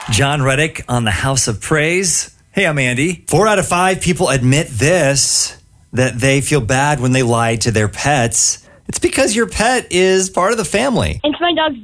John Reddick on the House of Praise. Hey, I'm Andy. 4 out of 5 people admit this, that they feel bad when they lie to their pets. It's because your pet is part of the family. It's my dog's